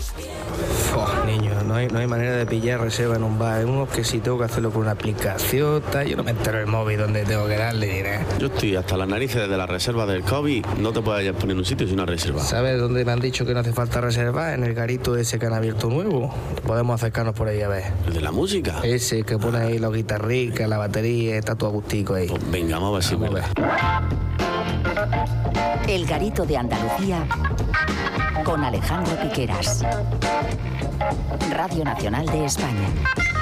Niño, no hay manera de pillar reserva en un bar. Es uno que si tengo que hacerlo con una aplicación, tal, yo no me entero el móvil donde tengo que darle ni nada. Yo estoy hasta las narices de la reserva del COVID. No te puedes poner en un sitio sin una reserva. ¿Sabes dónde me han dicho que no hace falta reservar? En el garito ese que han abierto nuevo. Podemos acercarnos por ahí a ver. ¿El de la música? Ese que pone ahí los guitarricas, la batería, está todo agustico ahí. Pues venga, vamos a ver si Vamos es a verdad. El Garito de Andalucía con Alejandro Piqueras. Radio Nacional de España.